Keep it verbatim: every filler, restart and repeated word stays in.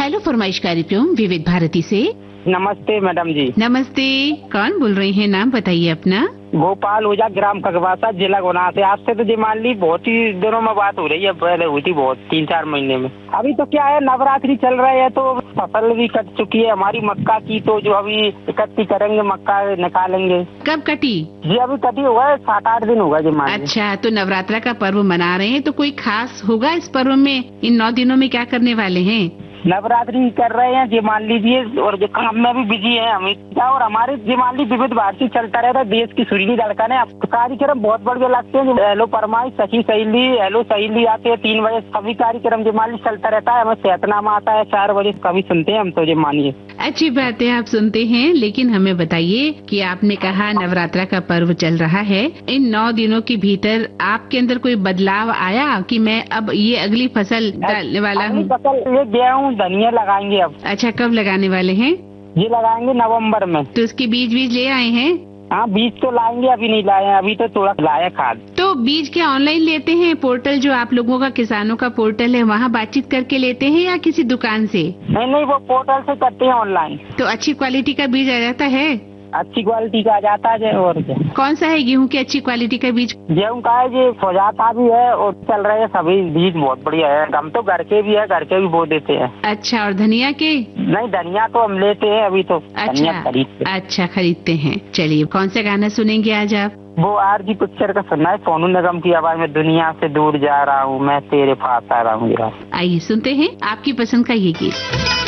Hello फरमाइश कार्यक्रम विविध भारती से। नमस्ते मैडम जी। नमस्ते, कौन बोल रहे हैं? नाम बताइए अपना। गोपाल ओझा, ग्राम ककवासा, जिला गुना से। आपसे तो जी मान ली बहुत ही दिनों में बात हो रही है, पहले हुई थी बहुत, तीन चार महीने में। अभी तो क्या है, नवरात्रि चल रहे हैं तो फसल भी कट चुकी है हमारी मक्का की, तो जो अभी इकट्ठी करेंगे मक्का निकालेंगे। कब कटी? जी अभी कटी हुआ है, सात आठ दिन होगा जी मान ली। अच्छा, तो नवरात्रा का पर्व मना रहे हैं, तो कोई खास होगा इस पर्व में? इन नौ दिनों में क्या करने वाले हैं? नवरात्रि कर रहे हैं जी मान लीजिए, और जो काम में भी बिजी है हम, और हमारे जी मान ली विविध भारती चलता रहता है, देश की सुरीली धड़कन है। कार्यक्रम बहुत बढ़िया लगते हैं। हेलो फरमाइश, सखी सहेली, हेलो सहेली आते हैं तीन बजे, सभी कार्यक्रम जी मान ली चलता रहता है। हमें सेहतनामा आता है चार बजे, कभी सुनते हैं हम तो जी मानिए। अच्छी बात है, आप सुनते हैं, लेकिन हमें बताइए कि आपने कहा नवरात्रा का पर्व चल रहा है, इन नौ दिनों के भीतर आपके अंदर कोई बदलाव आया कि मैं अब ये अगली फसल डालने वाला हूँ? फसल ये गेहूँ धनिया लगाएंगे अब। अच्छा, कब लगाने वाले हैं? ये लगाएंगे नवंबर में। तो उसके बीज बीज ले आए हैं? हाँ बीज तो लाएंगे, अभी नहीं लाए हैं, अभी तो थोड़ा लाया खाद। तो बीज क्या ऑनलाइन लेते हैं? पोर्टल जो आप लोगों का किसानों का पोर्टल है, वहाँ बातचीत करके लेते हैं या किसी दुकान से? नहीं नहीं, वो पोर्टल से करते हैं ऑनलाइन। तो अच्छी क्वालिटी का बीज आ जाता है? अच्छी क्वालिटी का आ जाता है। और क्या? कौन सा है गेहूं की अच्छी क्वालिटी का बीज? गेहूँ का है जी, फौजाता भी है और चल रहे हैं सभी बीज, बहुत बढ़िया है। हम तो घर के भी है, घर के भी बो देते हैं। अच्छा, और धनिया के? नहीं, धनिया तो हम लेते हैं अभी तो। धनिया अच्छा खरीदते। अच्छा, खरीदते हैं। चलिए, कौन सा गाना सुनेंगे आज आप? वो आर जी पिक्चर का सुनना है, सोनू निगम की आवाज में, दुनिया से दूर जा रहा हूँ मैं, तेरे पास आ रहा हूँ। आइए सुनते हैं आपकी पसंद का ये गीत।